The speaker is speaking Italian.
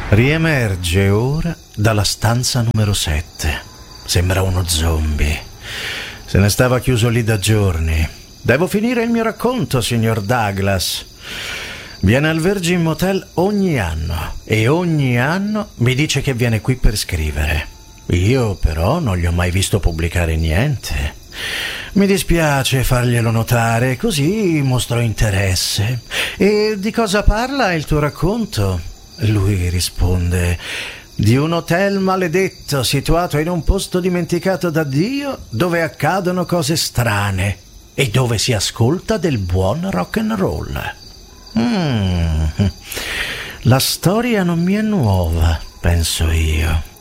Riemerge ora dalla stanza numero 7. Sembra uno zombie. Se ne stava chiuso lì da giorni. Devo finire il mio racconto, signor Douglas. Viene al Virgin Motel ogni anno e ogni anno mi dice che viene qui per scrivere. Io però non gli ho mai visto pubblicare niente. Mi dispiace farglielo notare, così mostro interesse. E di cosa parla il tuo racconto? Lui risponde: di un hotel maledetto situato in un posto dimenticato da Dio, dove accadono cose strane e dove si ascolta del buon rock and roll. La storia non mi è nuova, penso io.